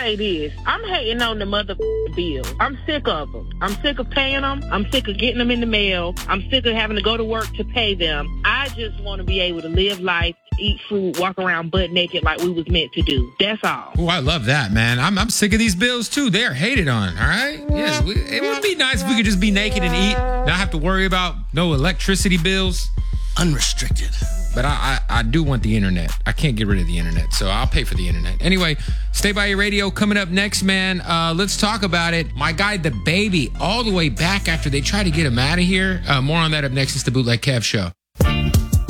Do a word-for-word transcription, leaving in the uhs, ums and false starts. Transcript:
say this. I'm hating on the mother bills. I'm sick of them. I'm sick of paying them. I'm sick of getting them in the mail. I'm sick of having to go to work to pay them. I just want to be able to live life, eat food, walk around butt naked like we was meant to do. That's all. Oh, I love that, man. I'm I'm sick of these bills, too. They are hated on, all right? Yes, we, it would be nice if we could just be naked and eat, not have to worry about no electricity bills. Unrestricted. But I, I, I do want the internet. I can't get rid of the internet, so I'll pay for the internet. Anyway, Stay By Your Radio coming up next, man. Uh, let's talk about it. My guy, The Baby, all the way back after they tried to get him out of here. Uh, more on that up next. It's the Bootleg Kev Show.